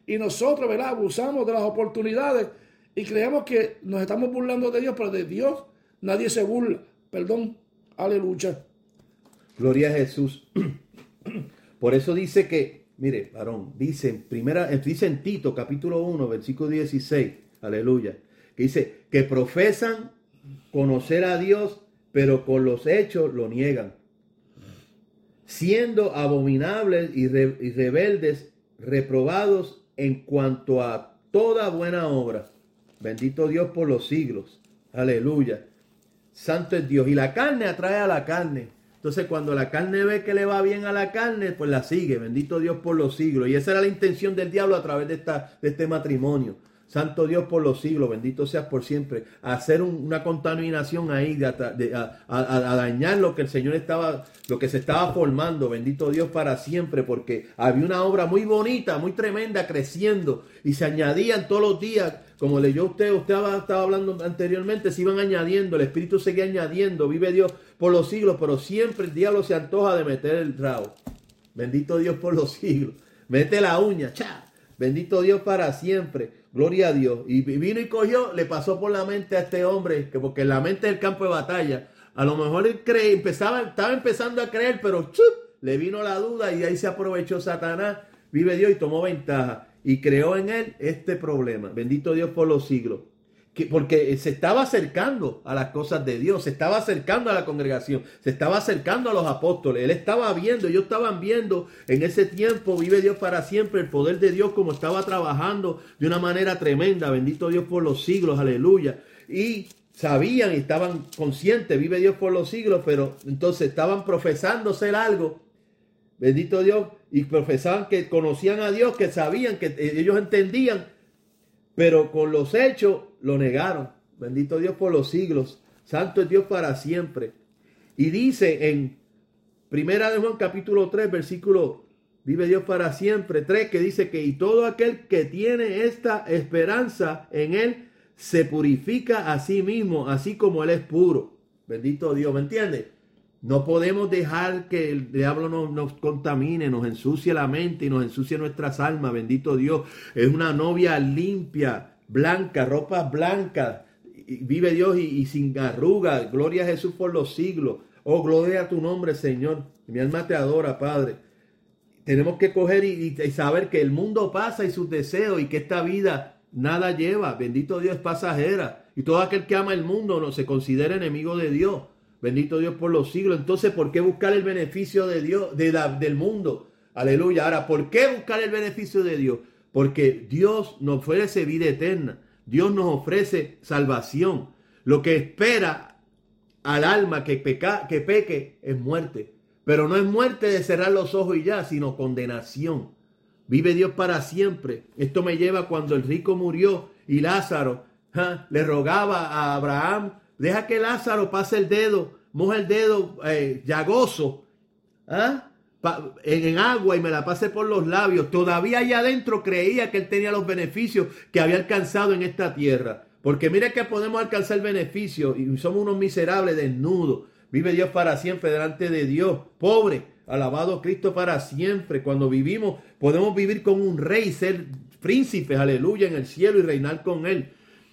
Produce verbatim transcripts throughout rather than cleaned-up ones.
Y nosotros, ¿verdad?, abusamos de las oportunidades y creemos que nos estamos burlando de Dios, pero de Dios nadie se burla. Perdón, aleluya. Gloria a Jesús. Por eso dice que, mire, varón, dice, primera, dice en Tito, capítulo uno, versículo dieciséis, aleluya, que dice que profesan conocer a Dios, pero con los hechos lo niegan, siendo abominables y, re, y rebeldes, reprobados en cuanto a toda buena obra. Bendito Dios por los siglos. Aleluya. Santo es Dios. Y la carne atrae a la carne. Entonces cuando la carne ve que le va bien a la carne, pues la sigue. Bendito Dios por los siglos. Y esa era la intención del diablo a través de, esta, de este matrimonio. Santo Dios por los siglos, bendito seas por siempre. Hacer un, una contaminación ahí, de, de, a, a, a dañar lo que el Señor estaba, lo que se estaba formando, bendito Dios para siempre, porque había una obra muy bonita, muy tremenda, creciendo, y se añadían todos los días, como leyó usted, usted estaba hablando anteriormente, se iban añadiendo, el Espíritu seguía añadiendo, vive Dios por los siglos, pero siempre el diablo se antoja de meter el rabo. Bendito Dios por los siglos. Mete la uña, ¡cha! Bendito Dios para siempre. Gloria a Dios. Y vino y cogió, le pasó por la mente a este hombre, que porque la mente es el campo de batalla. A lo mejor él cree, empezaba, estaba empezando a creer, pero ¡chup!, le vino la duda y ahí se aprovechó Satanás. Vive Dios y tomó ventaja. Y creó en él este problema. Bendito Dios por los siglos. Que, porque se estaba acercando a las cosas de Dios, se estaba acercando a la congregación, se estaba acercando a los apóstoles. Él estaba viendo, ellos estaban viendo en ese tiempo, vive Dios para siempre, el poder de Dios como estaba trabajando de una manera tremenda. Bendito Dios por los siglos, aleluya. Y sabían y estaban conscientes, vive Dios por los siglos, pero entonces estaban profesándose algo. Bendito Dios, y profesaban que conocían a Dios, que sabían, que ellos entendían, pero con los hechos lo negaron. Bendito Dios por los siglos. Santo es Dios para siempre. Y dice en Primera de Juan capítulo tres, versículo, vive Dios para siempre, tres, que dice que y todo aquel que tiene esta esperanza en él se purifica a sí mismo, así como él es puro. Bendito Dios, ¿me entiendes? No podemos dejar que el diablo nos, nos contamine, nos ensucie la mente y nos ensucie nuestras almas. Bendito Dios. Es una novia limpia, blanca, ropas blancas. Vive Dios y, y sin arrugas. Gloria a Jesús por los siglos. Oh, gloria a tu nombre, Señor. Mi alma te adora, Padre. Tenemos que coger y, y saber que el mundo pasa y sus deseos y que esta vida nada lleva. Bendito Dios, es pasajera. Y todo aquel que ama el mundo no se considera enemigo de Dios. Bendito Dios por los siglos. Entonces, ¿por qué buscar el beneficio de Dios, de la, del mundo? Aleluya. Ahora, ¿por qué buscar el beneficio de Dios? Porque Dios nos ofrece vida eterna. Dios nos ofrece salvación. Lo que espera al alma que, peca, que peque es muerte. Pero no es muerte de cerrar los ojos y ya, sino condenación. Vive Dios para siempre. Esto me lleva cuando el rico murió y Lázaro ¿ja? le rogaba a Abraham, deja que Lázaro pase el dedo, moja el dedo eh, llagoso ¿ah? pa, en, en agua y me la pase por los labios. Todavía allá adentro creía que él tenía los beneficios que había alcanzado en esta tierra. Porque mire que podemos alcanzar beneficios y somos unos miserables desnudos. Vive Dios para siempre delante de Dios. Pobre, alabado Cristo para siempre. Cuando vivimos, podemos vivir con un rey, ser príncipes, aleluya, en el cielo y reinar con él.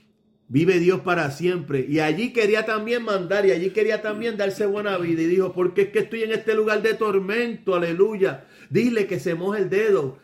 Vive Dios para siempre. Y allí quería también mandar y allí quería también darse buena vida. Y dijo, porque es que estoy en este lugar de tormento, aleluya. Dile que se moje el dedo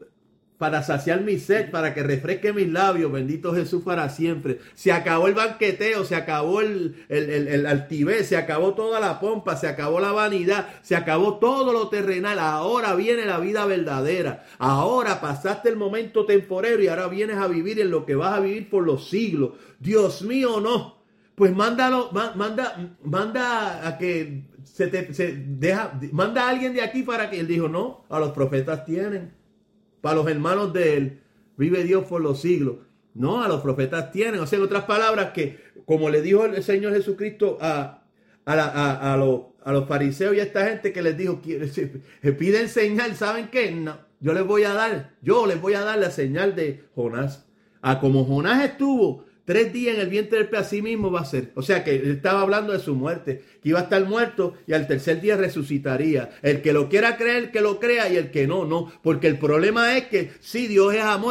para saciar mi sed, para que refresque mis labios. Bendito Jesús para siempre. Se acabó el banqueteo, se acabó el, el, el, el altivez, se acabó toda la pompa, se acabó la vanidad, se acabó todo lo terrenal. Ahora viene la vida verdadera. Ahora pasaste el momento temporero y ahora vienes a vivir en lo que vas a vivir por los siglos. Dios mío, no. Pues mándalo, manda, manda a que se te se deja, manda a alguien de aquí para que él dijo, no, a los profetas tienen. Para los hermanos de él, vive Dios por los siglos. No, a los profetas tienen. O sea, en otras palabras, que como le dijo el Señor Jesucristo a, a, la, a, a, los, a los fariseos y a esta gente que les dijo, piden señal, ¿saben qué? No, yo les voy a dar, yo les voy a dar la señal de Jonás. A como Jonás estuvo tres días en el vientre del pez, así mismo va a ser. O sea que él estaba hablando de su muerte, que iba a estar muerto y al tercer día resucitaría. El que lo quiera creer, que lo crea, y el que no, no. Porque el problema es que sí, Dios es amor.